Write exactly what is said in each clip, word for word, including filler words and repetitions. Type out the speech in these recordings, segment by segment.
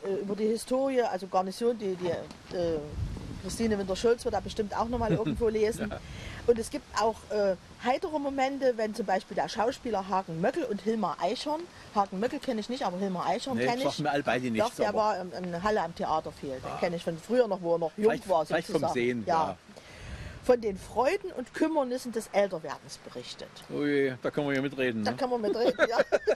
äh, über die Historie, also Garnison, die, die äh, Christine Winter-Schulz wird da bestimmt auch nochmal irgendwo lesen. Ja. Und es gibt auch äh, heitere Momente, wenn zum Beispiel der Schauspieler Hagen Möckel und Hilmar Eichhorn, Hagen Möckel kenne ich nicht, aber Hilmar Eichhorn nee, kenne ich. Mir all beide nichts, Doch, der war in, in Halle am Theater viel. Den ah. kenne ich von früher noch, wo er noch jung vielleicht, war. Vielleicht vom Sehen, ja. ja. Von den Freuden und Kümmernissen des Älterwerdens berichtet. Ui, da können wir ja mitreden. Da ne? können wir mitreden, ja.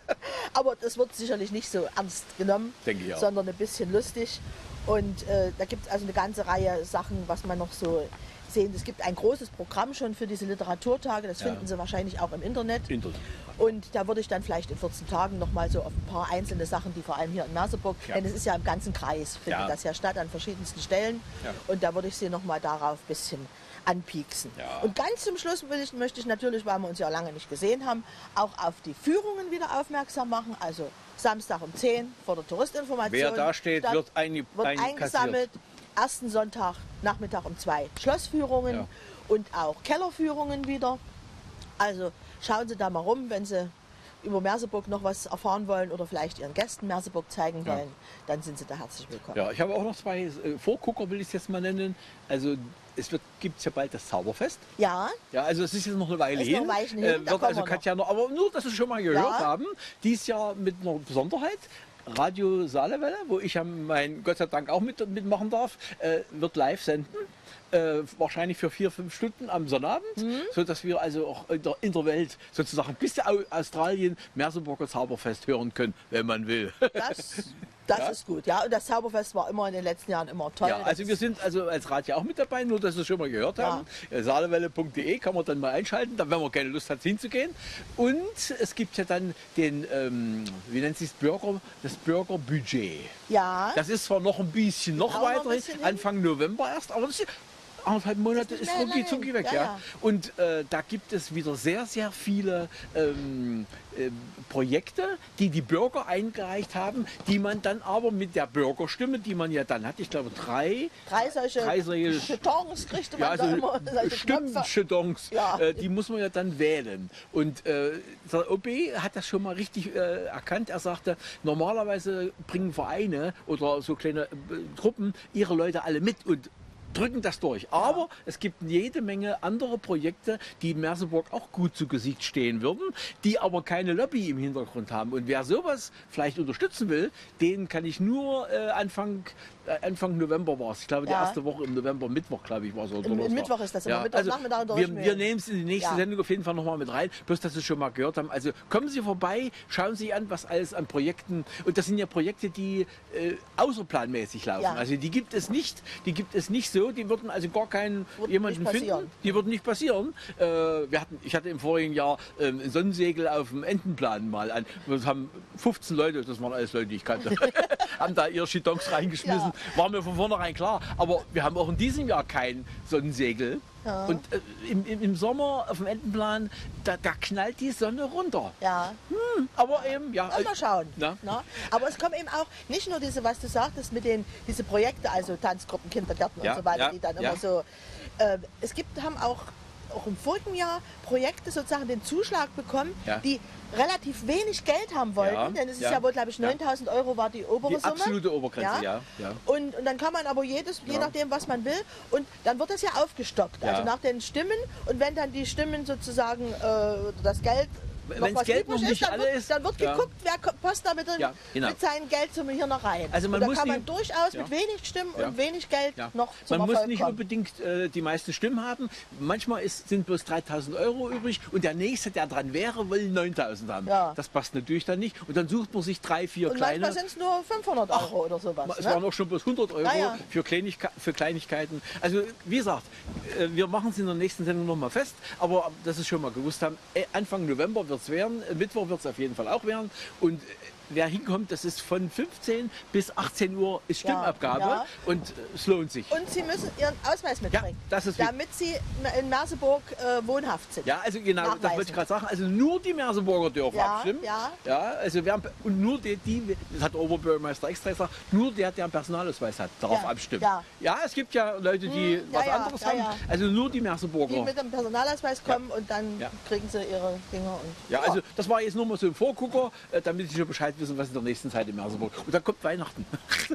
Aber das wird sicherlich nicht so ernst genommen, denke ich auch, sondern ein bisschen lustig. Und äh, da gibt es also eine ganze Reihe Sachen, was man noch so sehen. Es gibt ein großes Programm schon für diese Literaturtage, das ja. finden Sie wahrscheinlich auch im Internet. Internet. Und da würde ich dann vielleicht in vierzehn Tagen noch mal so auf ein paar einzelne Sachen, die vor allem hier in Merseburg, ja. denn es ist ja im ganzen Kreis, findet ja. das ja statt, an verschiedensten Stellen. Ja. Und da würde ich Sie noch mal darauf ein bisschen anpieksen. Ja. Und ganz zum Schluss will ich, möchte ich natürlich, weil wir uns ja lange nicht gesehen haben, auch auf die Führungen wieder aufmerksam machen. Also Samstag um zehn vor der Touristinformation. Wer da steht, wird, ein, wird eingesammelt. Ersten Sonntag, Nachmittag um zwei Schlossführungen ja. und auch Kellerführungen wieder. Also schauen Sie da mal rum, wenn Sie über Merseburg noch was erfahren wollen oder vielleicht Ihren Gästen Merseburg zeigen wollen, ja. dann sind Sie da herzlich willkommen. Ja, ich habe auch noch zwei äh, Vorgucker, will ich es jetzt mal nennen. Also es gibt ja bald das Zauberfest. Ja. Ja, also es ist jetzt noch eine Weile ist hin. Noch hin. Äh, wird also Katja noch, aber nur, dass Sie schon mal gehört ja. haben, dies Jahr mit einer Besonderheit. Radio Saalewelle, wo ich ja mein Gott sei Dank auch mit, mitmachen darf, äh, wird live senden. Äh, wahrscheinlich für vier, fünf Stunden am Sonnabend, mhm. so dass wir also auch in der, in der Welt sozusagen bis Australien Merseburger Zauberfest hören können, wenn man will. Das, das ja? ist gut, ja. Und das Zauberfest war immer in den letzten Jahren immer toll. Ja, also wir sind also als Radio auch mit dabei, nur dass Sie es schon mal gehört ja. haben. Saalewelle punkt de kann man dann mal einschalten, dann, wenn man keine Lust hat hinzugehen. Und es gibt ja dann den, ähm, wie nennt sich das Bürger, das Bürgerbudget. Ja. Das ist zwar noch ein bisschen noch weiter, Anfang November erst, aber das ist anderthalb Monate ist rucki zucki weg. Ja, ja. Ja. Und äh, da gibt es wieder sehr, sehr viele ähm, äh, Projekte, die die Bürger eingereicht haben, die man dann aber mit der Bürgerstimme, die man ja dann hat, ich glaube drei, drei solche, drei solche Chetons kriegte man ja, also da immer. Stimmen-Chetons, ja. äh, die muss man ja dann wählen. Und äh, der O B hat das schon mal richtig äh, erkannt. Er sagte, normalerweise bringen Vereine oder so kleine äh, Gruppen ihre Leute alle mit und drücken das durch. Aber ja. es gibt jede Menge andere Projekte, die in Merseburg auch gut zu Gesicht stehen würden, die aber keine Lobby im Hintergrund haben. Und wer sowas vielleicht unterstützen will, den kann ich nur äh, Anfang, äh, Anfang November war es. Ich glaube, die ja. erste Woche im November, Mittwoch, glaube ich, war es. So, Im, im Mittwoch ist das immer. Ja. Mittwoch, also Nachmittag und wir, wir nehmen es in die nächste ja. Sendung auf jeden Fall nochmal mit rein. Bloß, dass Sie es schon mal gehört haben. Also kommen Sie vorbei, schauen Sie an, was alles an Projekten, und das sind ja Projekte, die äh, außerplanmäßig laufen. Ja. Also die gibt es nicht, die gibt es nicht so, die würden also gar keinen Wird jemanden finden. Die würden nicht passieren. Äh, wir hatten, ich hatte im vorigen Jahr ähm, ein Sonnensegel auf dem Entenplan mal an. Wir haben fünfzehn Leute, das waren alles Leute, die ich kannte, haben da ihre Chitons reingeschmissen. Ja. War mir von vornherein klar. Aber wir haben auch in diesem Jahr kein Sonnensegel. Ja. Und äh, im, im, im Sommer auf dem Entenplan, da, da knallt die Sonne runter. Ja. Hm, aber eben, ja. Mal schauen. Na? Na? Aber es kommen eben auch nicht nur diese, was du sagtest, mit den diese Projekte, also Tanzgruppen, Kindergärten ja, und so weiter, ja, die dann ja. immer so. Äh, es gibt, haben auch, auch im vorigen Jahr Projekte sozusagen den Zuschlag bekommen, ja. die relativ wenig Geld haben wollten, ja, denn es ist ja, ja wohl, glaube ich, neuntausend Euro war die obere die Summe. Absolute Obergrenze, ja. ja. Und, und dann kann man aber jedes, je ja. nachdem, was man will, und dann wird das ja aufgestockt, ja. also nach den Stimmen, und wenn dann die Stimmen sozusagen äh, das Geld wenn das Geld noch nicht ist, dann alle wird, ist, dann wird geguckt, ja. wer passt da mit, den, ja, genau. mit seinen Geldsumme hier noch rein. Also man und da muss kann man nicht, durchaus ja. mit wenig Stimmen ja. und wenig Geld ja. noch zum Man Erfolg muss nicht kommen. unbedingt äh, die meisten Stimmen haben. Manchmal ist, sind bloß dreitausend Euro übrig und der Nächste, der dran wäre, will neuntausend haben. Ja. Das passt natürlich dann nicht. Und dann sucht man sich drei, vier und kleine. manchmal sind es nur fünfhundert Euro Ach, oder sowas. Es ne? waren auch schon bloß hundert Euro ja, ja. Für, Kleinigke für Kleinigkeiten. Also wie gesagt, äh, wir machen es in der nächsten Sendung noch mal fest. Aber dass Sie es schon mal gewusst haben, Anfang November wird es werden. Mittwoch wird es auf jeden Fall auch werden. Und wer hinkommt, das ist von fünfzehn bis achtzehn Uhr ist Stimmabgabe ja, ja. und es lohnt sich. Und Sie müssen Ihren Ausweis mitbringen, ja, das ist damit Sie in Merseburg äh, wohnhaft sind. Ja, also genau, das wollte ich gerade sagen. Also nur die Merseburger dürfen ja, abstimmen. Ja. Ja, also wer, und nur die, die, das hat der Oberbürgermeister extra gesagt, nur der, der einen Personalausweis hat, darf ja, abstimmen. Ja. ja, es gibt ja Leute, die hm, was ja, anderes ja, haben. ja. Also nur die Merseburger. Die mit dem Personalausweis kommen und dann ja. kriegen sie ihre Dinger. Und, ja, also das war jetzt nur mal so ein Vorgucker, damit Sie schon Bescheid wissen, was in der nächsten Zeit in Merseburg. Und dann kommt Weihnachten.